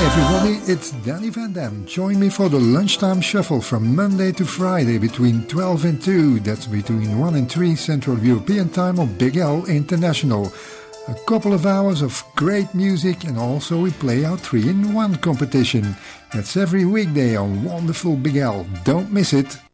everybody, it's Danny Van Dam. Join me for the lunchtime shuffle from Monday to Friday between 12 and 2. That's between 1 and 3 Central European Time on Big L International. A couple of hours of great music, and also we play our 3-in-1 competition. That's every weekday on wonderful Big L. Don't miss it.